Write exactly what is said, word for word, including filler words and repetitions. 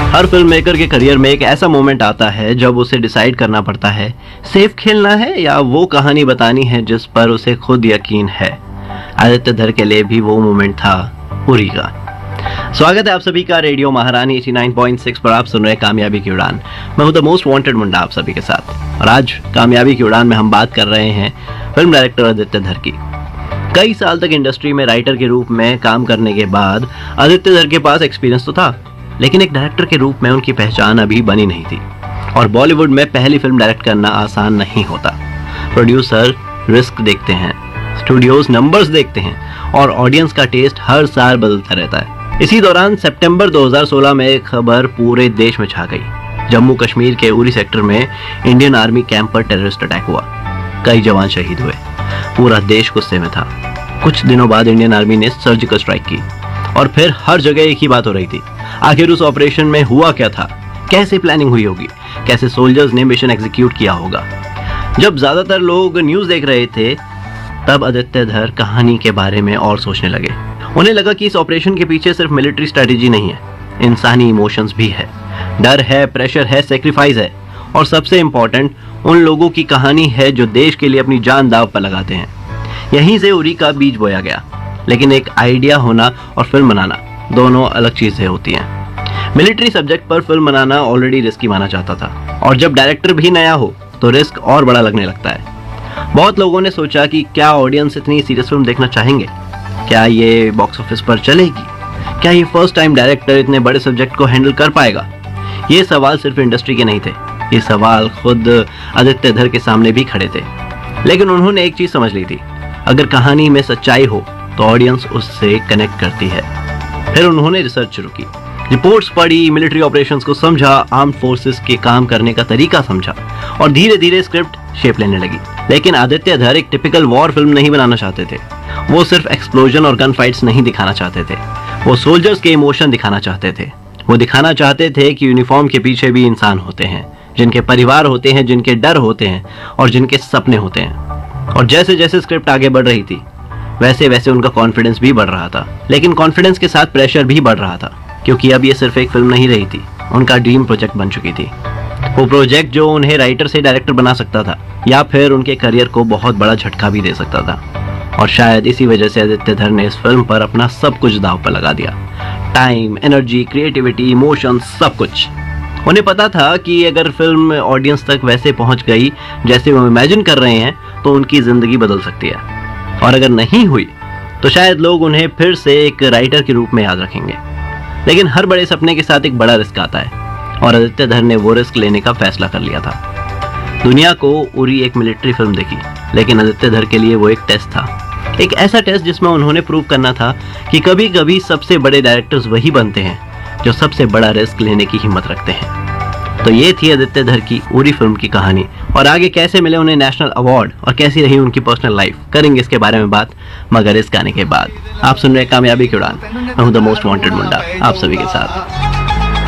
हर film maker के career में एक ऐसा मोमेंट आता है जब उसे डिसाइड करना पड़ता है सेफ खेलना है या वो कहानी बतानी है जिस पर उसे खुद यकीन है। आदित्य धर के लिए भी वो मोमेंट था उरी का। स्वागत है आप सभी का रेडियो महारानी नवासी पॉइंट छह पर। आप सुन रहे हैं कामयाबी की उड़ान। मैं हूं द मोस्ट वांटेड मुंडा आप सभी के साथ, और आज कामयाबी की उड़ान में हम बात कर रहे हैं फिल्म डायरेक्टर आदित्य धर की। कई साल तक इंडस्ट्री में राइटर के रूप में काम करने के बाद आदित्य धर के पास एक्सपीरियंस तो था, लेकिन एक डायरेक्टर के रूप में उनकी पहचान अभी बनी नहीं थी। और बॉलीवुड में पहली फिल्म डायरेक्ट करना आसान नहीं होता। प्रोड्यूसर रिस्क देखते हैं, स्टूडियोज नंबर्स देखते हैं, और ऑडियंस का टेस्ट हर साल बदलता रहता है। इसी दौरान सितंबर दो हज़ार सोलह में एक खबर पूरे देश में छा गई। जम्मू कश्मीर के उरी सेक्टर में इंडियन आर्मी कैंप पर टेररिस्ट अटैक हुआ। कई जवान शहीद हुए। पूरा देश गुस्से में था। कुछ दिनों बाद इंडियन आर्मी ने सर्जिकल स्ट्राइक की, और फिर हर जगह एक ही बात हो रही थी, आखिर उस ऑपरेशन में हुआ क्या था, कैसे प्लानिंग हुई होगी, कैसे सोल्जर्स ने मिशन एग्जीक्यूट किया होगा। जब ज्यादातर लोग न्यूज देख रहे थे, तब आदित्य धर कहानी के बारे में और सोचने लगे। उन्हें लगा कि इस ऑपरेशन के पीछे सिर्फ मिलिट्री स्ट्रेटेजी नहीं है, इंसानी इमोशंस भी है, डर है, प्रेशर है, सेक्रीफाइस है, और सबसे इंपॉर्टेंट उन लोगों की कहानी है जो देश के लिए अपनी जान दांव पर लगाते हैं। यहीं से उरी का बीज बोया गया। लेकिन एक आइडिया होना और फिल्म बनाना दोनों अलग चीजें होती हैं। मिलिट्री सब्जेक्ट पर फिल्म बनाना ऑलरेडी रिस्की माना जाता था, और जब डायरेक्टर भी नया हो तो रिस्क और बड़ा लगने लगता है। बहुत लोगों ने सोचा कि क्या ऑडियंस इतनी सीरियस फिल्म देखना चाहेंगे, क्या ये बॉक्स ऑफिस पर चलेगी, क्या ये फर्स्ट टाइम डायरेक्टर इतने बड़े सब्जेक्ट को हैंडल कर पाएगा। ये सवाल सिर्फ इंडस्ट्री के नहीं थे, ये सवाल खुद आदित्य धर के सामने भी खड़े थे। लेकिन उन्होंने एक चीज समझ ली थी, अगर कहानी में सच्चाई हो तो ऑडियंस उससे कनेक्ट करती है। फिर उन्होंने रिसर्च शुरू की, रिपोर्ट्स पढ़ी, मिलिट्री ऑपरेशंस को समझा, आर्म्ड फोर्सेस के काम करने का तरीका समझा, और धीरे धीरे स्क्रिप्ट शेप लेने लगी। लेकिन आदित्य धर एक टिपिकल वॉर फिल्म नहीं बनाना चाहते थे। वो सिर्फ एक्सप्लोजन और गन फाइट्स नहीं दिखाना चाहते थे, वो सोल्जर्स के इमोशन दिखाना चाहते थे। वो दिखाना चाहते थे कि यूनिफॉर्म के पीछे भी इंसान होते हैं, जिनके परिवार होते हैं, जिनके डर होते हैं, और जिनके सपने होते हैं। और जैसे जैसे स्क्रिप्ट आगे बढ़ रही थी, वैसे वैसे उनका कॉन्फिडेंस भी बढ़ रहा था। लेकिन कॉन्फिडेंस के साथ प्रेशर भी बढ़ रहा था, क्योंकि अब ये सिर्फ एक फिल्म नहीं रही थी, उनका ड्रीम प्रोजेक्ट बन चुकी थी। वो प्रोजेक्ट जो उन्हें राइटर से डायरेक्टर बना सकता था, या फिर उनके करियर को बहुत बड़ा झटका भी दे सकता था। और शायद इसी वजह से आदित्य धर ने इस फिल्म पर अपना सब कुछ दांव पर लगा दिया। टाइम, एनर्जी, क्रिएटिविटी, इमोशन, सब कुछ। उन्हें पता था कि अगर फिल्म ऑडियंस तक वैसे पहुंच गई जैसे वो इमेजिन कर रहे हैं, तो उनकी जिंदगी बदल सकती है। और अगर नहीं हुई तो शायद लोग उन्हें फिर से एक राइटर के रूप में याद रखेंगे। लेकिन हर बड़े सपने के साथ एक बड़ा रिस्क आता है, और आदित्य धर ने वो रिस्क लेने का फैसला कर लिया था। दुनिया को उरी एक मिलिट्री फिल्म दिखी, लेकिन आदित्य धर के लिए वो एक टेस्ट था। एक ऐसा टेस्ट जिसमें उन्होंने प्रूव करना था कि कभी कभी सबसे बड़े डायरेक्टर्स वही बनते हैं जो सबसे बड़ा रिस्क लेने की हिम्मत रखते हैं। तो ये थी आदित्य धर की उरी फिल्म की कहानी, और आगे कैसे मिले उन्हें नेशनल अवार्ड और कैसी रही उनकी पर्सनल लाइफ, करेंगे इसके बारे में बात, मगर इस गाने के बाद। आप सुन रहे कामयाबी की उड़ान। मैं हूं द मोस्ट वांटेड मुंडा आप सभी के साथ।